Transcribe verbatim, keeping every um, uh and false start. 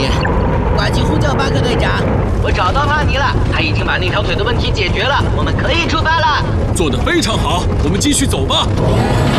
你。挂机呼叫巴克队长， 我找到帕尼了，他已经把那条腿的问题解决了，我们可以出发了。 做得非常好，我们继续走吧。